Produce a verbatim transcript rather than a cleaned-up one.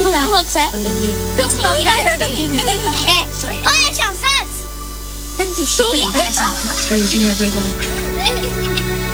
然后再哎，我也想上。但是手里还长，所以今天这个。